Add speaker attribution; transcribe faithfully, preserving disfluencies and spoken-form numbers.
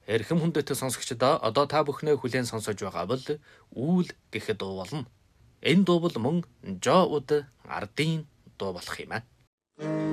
Speaker 1: Эрхэм хүндэт сонсогчдоо одоо та бүхнээ хүлээн сонсож байгаа бол үүл гэхэд дуу болно. Энэ дуу бол мөн Жоо уд ардын дуу болох юм аа.